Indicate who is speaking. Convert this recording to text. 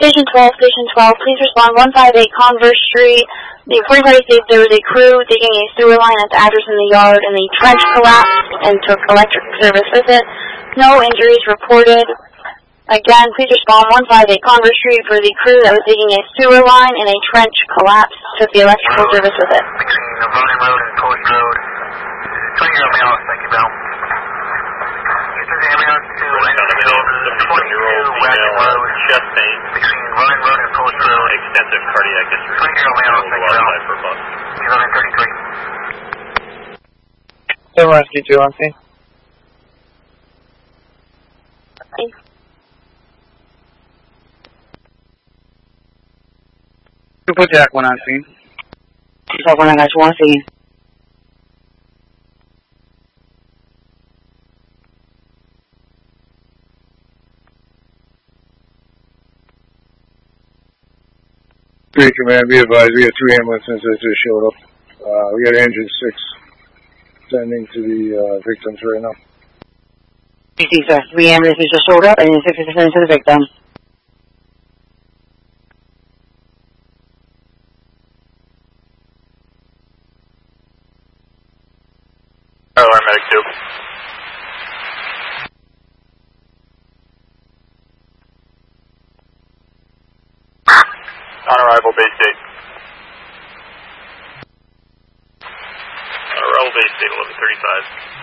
Speaker 1: Station 12, please respond 158 Converse Street. The reporting party states there was a crew digging a sewer line at the address in the yard, and the trench collapsed and took electric service with it. No injuries reported. Again, please respond 158 Converse Street for the crew that was digging a sewer line and a trench collapsed, took the electrical service with it.
Speaker 2: Between the Vernon Road and Post Road. 20-year-old male, thank you, Bill. Houston ambulance to the 22 Wagon Road,
Speaker 3: chest pain,
Speaker 2: between Vernon Road and Post Road.
Speaker 3: Extensive cardiac history.
Speaker 2: 20-year-old male, thank you, Bill. 1133.
Speaker 4: So rescue 2 on scene. Super Jack 1 on scene.
Speaker 1: Jack 1, I got you on scene.
Speaker 5: Three command, be advised, we have 2 ambulances that just showed up. We got engine 6 sending to the victims right now.
Speaker 1: You see, sir, 3 ambulances just showed up and 6 is sent to the victim.
Speaker 3: Airline medic 2. On arrival, base date. On arrival, base date 11:35.